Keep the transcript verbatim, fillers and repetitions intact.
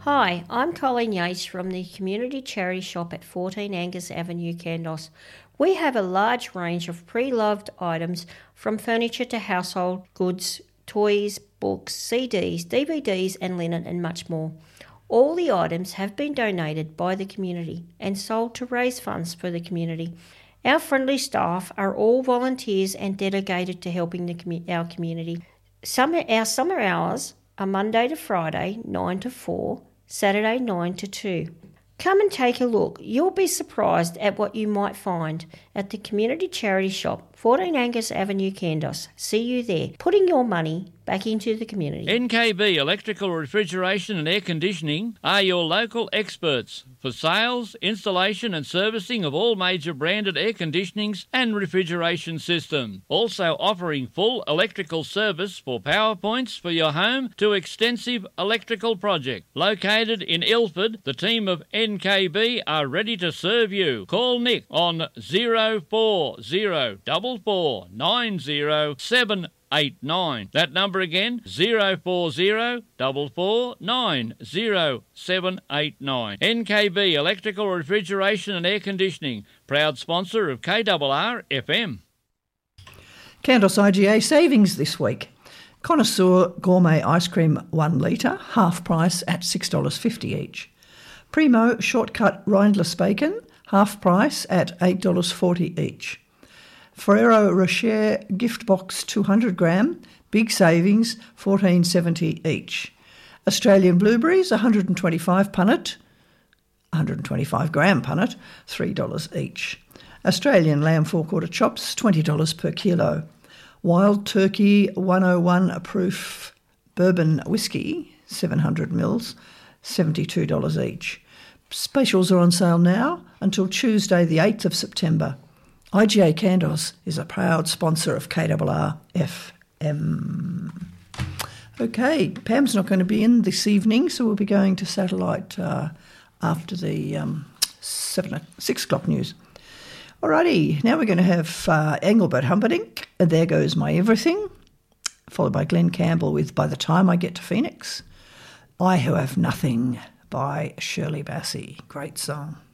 Hi, I'm Colleen Yates from the Community Charity Shop at fourteen Angus Avenue, Kandos. We have a large range of pre-loved items from furniture to household goods, toys, books, C Ds, D V Ds and linen and much more. All the items have been donated by the community and sold to raise funds for the community. Our friendly staff are all volunteers and dedicated to helping the commu- our community. Summer, our summer hours are Monday to Friday, nine to four, Saturday nine to two. Come and take a look. You'll be surprised at what you might find at the Community Charity Shop, fourteen Angus Avenue, Kandos. See you there, putting your money back into the community. N K B Electrical, Refrigeration and Air Conditioning are your local experts for sales, installation and servicing of all major branded air conditionings and refrigeration systems. Also offering full electrical service for power points for your home to extensive electrical project. Located in Ilford, the team of N K B are ready to serve you. Call Nick on zero four zero four four nine zero seven eight nine. That number again, zero four zero four four nine zero seven eight nine. N K B Electrical, Refrigeration and Air Conditioning, proud sponsor of K R R F M. Kandos I G A savings this week. Connoisseur Gourmet Ice Cream one litre, half price at six dollars fifty each. Primo Shortcut Rindless Bacon, half price at eight dollars forty each. Ferrero Rocher Gift Box two hundred gram, big savings, fourteen seventy each. Australian Blueberries one hundred twenty-five punnet, one hundred twenty-five gram punnet, three dollars each. Australian Lamb four quarter chops, twenty dollars per kilo. Wild Turkey one oh one proof bourbon whiskey, seven hundred mils, seventy-two dollars each. Specials are on sale now until Tuesday the eighth of September. I G A Kandos is a proud sponsor of K R R F M. Okay, Pam's not going to be in this evening, so we'll be going to satellite uh, after the um, seven, six o'clock news. Alrighty, now we're going to have uh, Engelbert Humperdinck, and There Goes My Everything, followed by Glenn Campbell with By the Time I Get to Phoenix. I Who Have Nothing by Shirley Bassey. Great song.